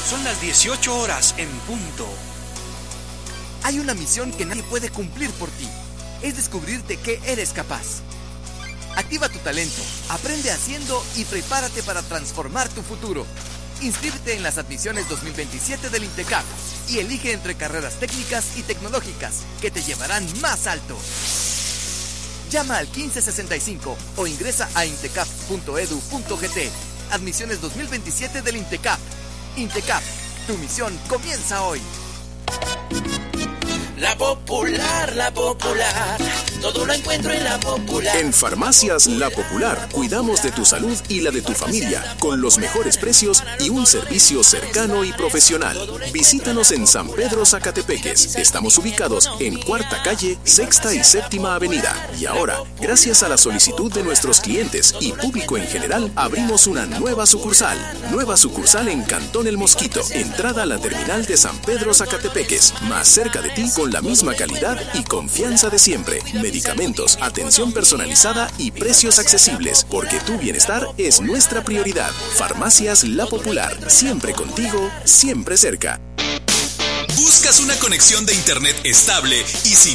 Son las 18 horas en punto. Hay una misión que nadie puede cumplir por ti. Es descubrirte qué eres capaz. Activa tu talento, aprende haciendo y prepárate para transformar tu futuro. Inscríbete en las admisiones 2027 del INTECAP y elige entre carreras técnicas y tecnológicas que te llevarán más alto. Llama al 1565 o ingresa a intecap.edu.gt. Admisiones 2027 del INTECAP. INTECAP, tu misión comienza hoy. La Popular, todo lo encuentro en La Popular. En Farmacias La Popular cuidamos de tu salud y la de tu familia con los mejores precios y un servicio cercano y profesional. Visítanos en San Pedro Zacatepeques. Estamos ubicados en Cuarta Calle, Sexta y Séptima Avenida. Y ahora, gracias a la solicitud de nuestros clientes y público en general, abrimos una nueva sucursal. Nueva sucursal en Cantón El Mosquito, entrada a la terminal de San Pedro Zacatepeques, más cerca de ti con la misma calidad y confianza de siempre. Medicamentos, atención personalizada y precios accesibles, porque tu bienestar es nuestra prioridad. Farmacias La Popular, siempre contigo, siempre cerca. ¿Buscas una conexión de internet estable y sin